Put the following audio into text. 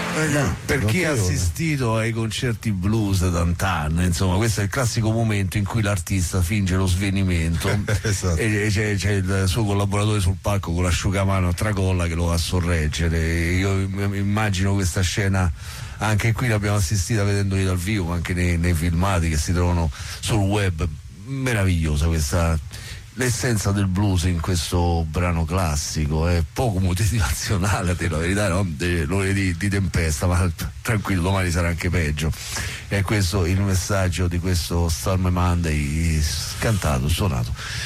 Per chi ha assistito ai concerti blues d'antanno, insomma, questo è il classico momento in cui l'artista finge lo svenimento esatto. E c'è il suo collaboratore sul palco con l'asciugamano a tracolla che lo va a sorreggere. Io immagino questa scena, anche qui l'abbiamo assistita vedendoli dal vivo, ma anche nei filmati che si trovano sul web. Meravigliosa questa, l'essenza del blues in questo brano classico è poco motivazionale, a dire la verità, no? Lunedì di tempesta, ma tranquillo, domani sarà anche peggio. E questo il messaggio di questo Stormy Monday cantato, suonato